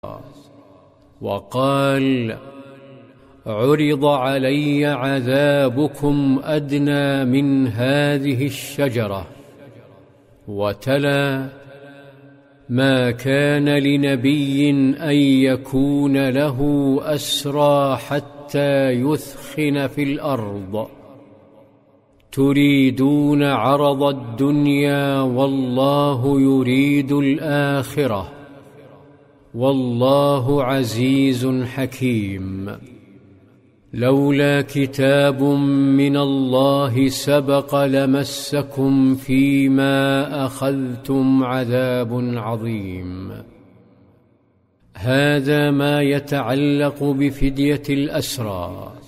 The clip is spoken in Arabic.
وقال: عرض علي عذابكم أدنى من هذه الشجرة. وتلا: ما كان لنبي أن يكون له أسرى حتى يثخن في الأرض، تريدون عرض الدنيا والله يريد الآخرة، والله عزيز حكيم. لولا كتاب من الله سبق لمسكم فيما أخذتم عذاب عظيم. هذا ما يتعلق بفدية الأسرى.